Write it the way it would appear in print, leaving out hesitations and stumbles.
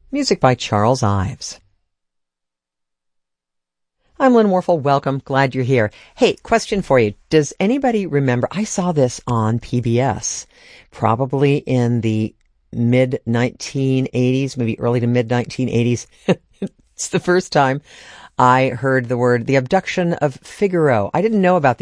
Music by Charles Ives. I'm Lynn Warfel. Welcome. Glad you're here. Hey, question for you. Does anybody remember? I saw this on PBS, probably in the mid-1980s, maybe early to mid-1980s. It's the first time I heard the abduction of Figaro. I didn't know about the